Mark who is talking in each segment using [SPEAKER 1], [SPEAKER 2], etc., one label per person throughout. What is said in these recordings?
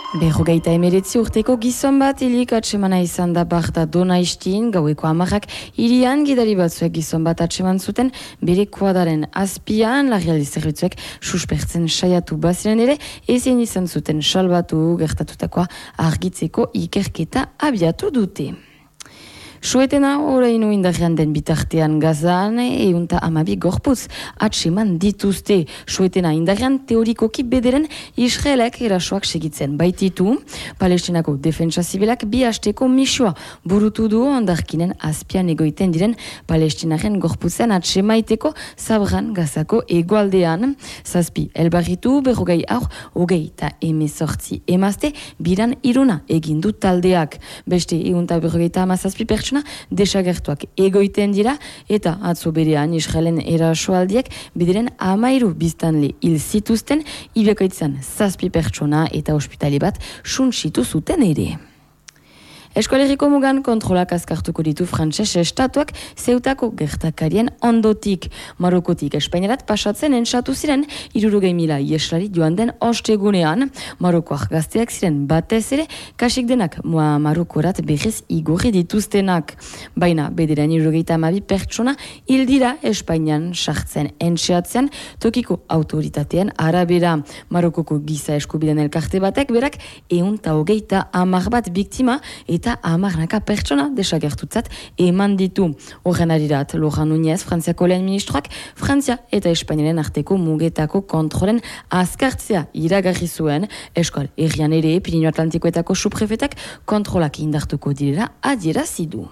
[SPEAKER 1] 49 urteko gizon bat hilik atsemana izan da Barda Donaistin, gaueko 10ak hirian gidari batzuek gizon bat atseman zuten bere kuadaren azpian, larrialdi zerbitzuek suspertzen saiatu baziren ere, ezin izan zuten salbatu gertatutakoa argitzeko ikerketa abiatu dute. Suetena oraino indarrean den bitartean Gazan, 112 gorputz atseman dituzte. Suetena indarrean teorikoki bederen Israelek erasoak segitzen baititu. Palestinako defentsa zibilak bi hasteko misua burutu du ondarkinen azpian egoiten diren Palestinaren gorputzen atsemaiteko Zabran Gazako egoaldean. Zazpi elbarritu, 40 aur, 28 emazte, biran iruna egindu taldeak. Beste 157 pertsona desagertuak egoiten dira eta atzo berean Israelen erasoaldiek bideren 13 biztanle hil zituzten, ibekoitzan 7 pertsona eta ospitale bat suntsitu zuten ere. Eskoleriko mugan kontrolak azkartuko ditu frantses estatuak Zeutako gertakarien ondotik. Marokotik Espainierat pasatzen entsatu ziren 60.000 ieslari joan den ostegunean. Marokoak gazteak ziren batez ere kasik denak Marokorat berriz igorri dituztenak. Baina bederan 62 pertsona hil dira Espainian sartzen entxeatzen tokiko autoritateen arabera. Marokoko giza eskubideen elkarte batek berak 130 bat biktima eta 10 pertsona desagertutzat eman ditu. Horren arirat, Laura Núñez, Frantziako lehen ministroak, Frantzia eta Espainiaren arteko mugetako kontrolen azkartzea iragarri zuen, eskal herrian ere Pirinio Atlantikoetako suprefetak kontrolak indartuko direla adierazi du.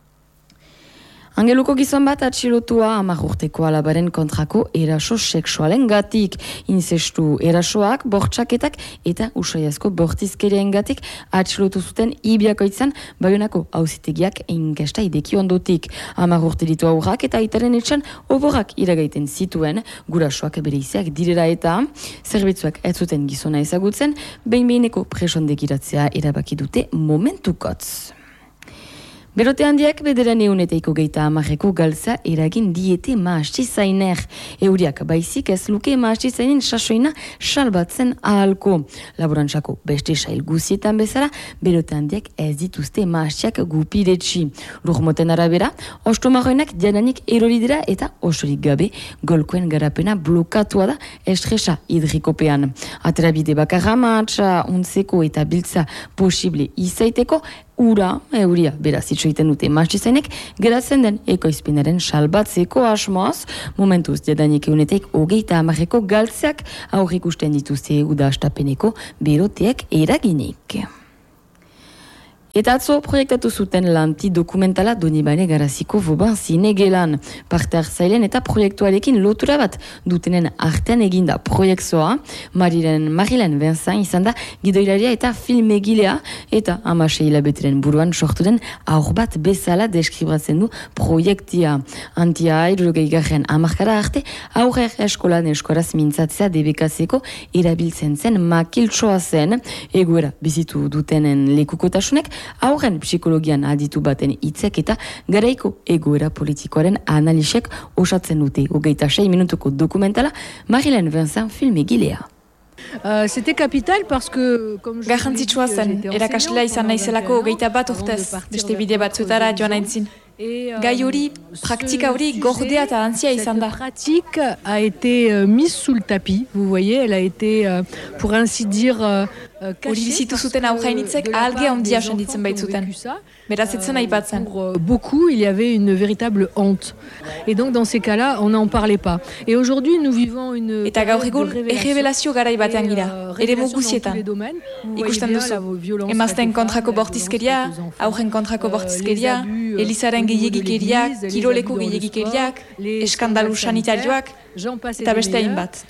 [SPEAKER 1] Angeluko gizon bat atxilotua 10 urteko alabaren kontrako eraso sexualen gatik. Inzestu erasoak, bortxaketak eta usaiazko bortizkerien gatik atxilotu zuten Ibiakoitzan Baionako auzitegiak inkesta ideki ondotik. 10 urte ditu aurrak eta aitaren etxan oborak iragaiten zituen, gurasoak bereiziak direla eta zerbitzuak ez zuten gizona ezagutzen, behin-behineko presondegiratzea erabaki dute momentukotz. Berote handiak bederan 130 galtza eragin diete maastizainer. Euriak baizik ez luke maastizainen sasoina salbatzen ahalko. Laborantzako beste sail guzietan bezala, berote handiak ez dituzte maastiak gupiretsi. Lurmoten arabera, ostomarroenak diananik erori dira eta osorik gabe golkoen garapena blokatua da estresa hidrikopean. Aterabide bakarra maatsa, untzeko eta biltza posible izaiteko, euria beraz itxoiten dute maastizenek, geratzen den ekoizpenaren salbatzeko asmoaz, momentuz diadanik 130 galtzeak aurrik usten dituzte uda astapeneko beroteek eraginik. Eta atzo proiektatu zuten lanti dokumentala Donibane Garaziko Vauban zinegelan. Parte hartzailen eta proiektuarekin lotura bat dutenen artean eginda proiekzoa. Marilen Vincent izan da gidoilaria eta filmegilea eta 16 hilabeteren buruan sortu den aur bat bezala deskribatzen du proiektia. Antia 60 hamarkada arte aurrer eskolan eskoraz mintzatzea debekatzeko erabiltzen zen makiltsoa zen. Egoera bizitu dutenen lekukotasunek aurren psikologian aditu baten hitzek eta garaiko egoera politikoaren analisek osatzen dute. 26 minutuko dokumentala Marilen Vincent filmegilea.
[SPEAKER 2] C'était capital parce que
[SPEAKER 3] garrantzitsua zen, erakaslea izan naizelako 21 urtez, beste bide batzuetara joan aintzin. Gai hori, praktika hori gordea eta antzia izan da.
[SPEAKER 2] Cette pratique a été mise sous le tapis, vous voyez, elle a été, pour ainsi dire,
[SPEAKER 3] hori bizitu zuten aurrainitzek ahalge handia senditzen baitzuten. Beraz etzen aipatzen.
[SPEAKER 2] Pour beaucoup, il y avait une véritable honte. Et donc, dans ces cas-là, on n'en parlait pas. Et aujourd'hui, nous vivons une...
[SPEAKER 3] Eta gaur egun, errebelazio garai batean gira, ere muguzietan. Ikusten duzu, emazten kontrako bortizkeria, aurren kontrako bortizkeria, elizaren gehiagikeriak, kiroleko gehiagikeriak, eskandalu sanitarioak, eta beste hainbat.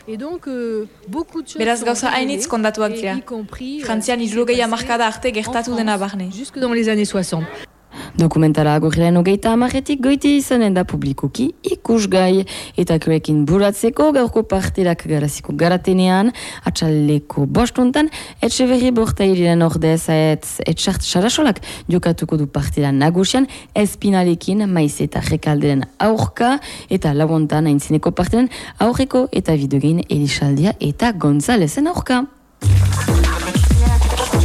[SPEAKER 3] Beraz gauza hainitz kondatuak dira. Frantzian 60 arte gertatu dena barne.
[SPEAKER 2] Jusque dans les années 60.
[SPEAKER 1] Dokumentala agorriaren 30 goiti izanen da publikoki ikusgai. Eta kurekin buratzeko gaurko parterak Garaziko garatenean, atxaleko bostuntan, Etxeberri Bortairiren ordez etxart sarasolak jokatuko du partida nagusian, Espinalekin maiz eta rekalderen aurka, eta labontan aintzineko partidan aurreko eta bideogein Elisaldia eta Gonzalezen aurka.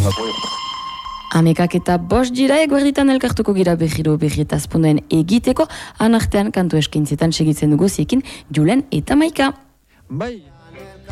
[SPEAKER 1] Amekak eta bost dira eguerditan elkartuko gira berrietazponen egiteko, anartean kantu eskaintzetan segitzen dugu ziekin Julen eta Maika.
[SPEAKER 4] Bai.